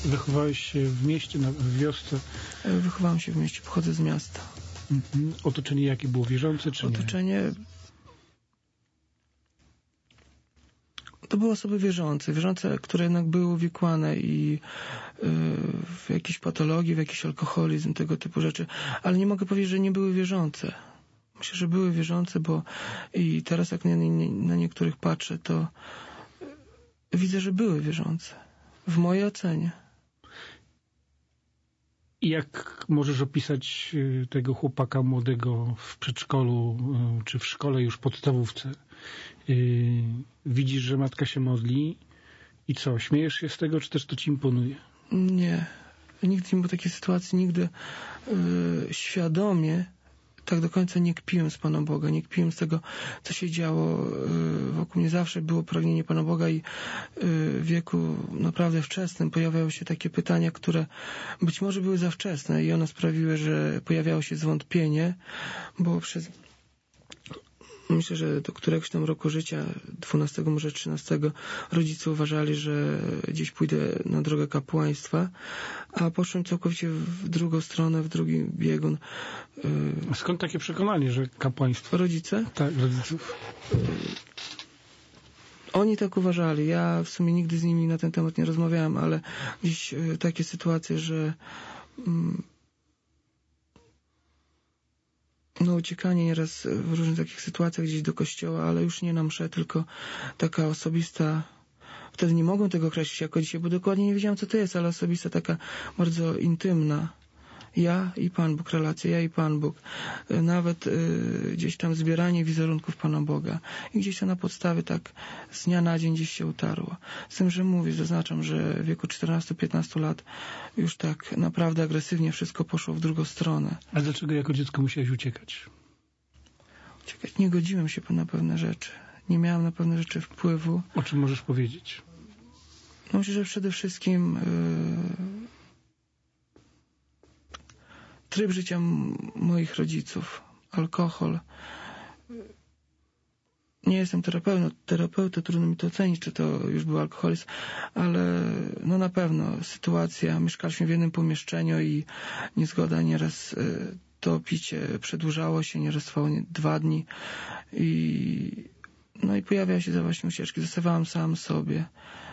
Wychowałeś się w mieście, w wiosce? Wychowałem się w mieście, pochodzę z miasta. Otoczenie jakie było? Wierzące czy nie? Otoczenie... To były osoby wierzące, które jednak były uwikłane i w jakieś patologii, w jakiś alkoholizm, tego typu rzeczy. Ale nie mogę powiedzieć, że nie były wierzące. Myślę, że były wierzące, bo i teraz jak na niektórych patrzę, to widzę, że były wierzące. W mojej ocenie. I jak możesz opisać tego chłopaka młodego w przedszkolu, czy w szkole już podstawówce? Widzisz, że matka się modli i co? Śmiejesz się z tego, czy też to ci imponuje? Nie. Nigdy nie było takiej sytuacji, nigdy świadomie tak do końca nie kpiłem z Pana Boga, nie kpiłem z tego, co się działo wokół mnie. Zawsze było pragnienie Pana Boga i w wieku naprawdę wczesnym pojawiały się takie pytania, które być może były za wczesne i one sprawiły, że pojawiało się zwątpienie, bo myślę, że do któregoś tam roku życia, 12, może 13, rodzice uważali, że gdzieś pójdę na drogę kapłaństwa, a poszłem całkowicie w drugą stronę, w drugi biegun. A skąd takie przekonanie, że kapłaństwo? Rodzice? Tak, rodziców. Oni tak uważali. Ja w sumie nigdy z nimi na ten temat nie rozmawiałem, ale gdzieś takie sytuacje, że uciekanie nieraz w różnych takich sytuacjach gdzieś do kościoła, ale już nie na mszę, tylko taka osobista, wtedy nie mogłem tego określić jako dzisiaj, bo dokładnie nie wiedziałem, co to jest, ale osobista, taka bardzo intymna. Ja i Pan Bóg, relacja, ja i Pan Bóg. Nawet gdzieś tam zbieranie wizerunków Pana Boga. I gdzieś to na podstawie tak z dnia na dzień gdzieś się utarło. Z tym, że zaznaczam, że w wieku 14-15 lat już tak naprawdę agresywnie wszystko poszło w drugą stronę. A dlaczego jako dziecko musiałeś uciekać? Uciekać? Nie godziłem się na pewne rzeczy. Nie miałem na pewne rzeczy wpływu. O czym możesz powiedzieć? No myślę, że przede wszystkim tryb życia moich rodziców, alkohol. Nie jestem terapeutą, trudno mi to ocenić, czy to już był alkoholizm, ale no na pewno sytuacja, mieszkaliśmy w jednym pomieszczeniu i niezgoda nieraz to picie przedłużało się, nieraz trwało 2 dni i pojawiały się właśnie ucieczki, zostawałem sam sobie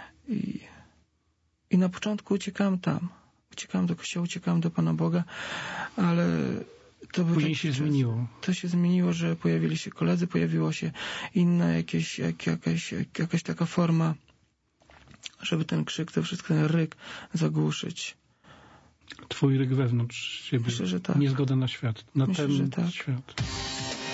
i na początku uciekałem tam. Uciekałem do kościoła, uciekałem do Pana Boga, ale to był później się zmieniło. To się zmieniło, że pojawili się koledzy, pojawiło się inna jakaś taka forma, żeby ten krzyk, to wszystko, ten ryk zagłuszyć. Twój ryk wewnątrz siebie. Myślę, że tak. Niezgoda na świat. Na Myślę, ten że tak. świat.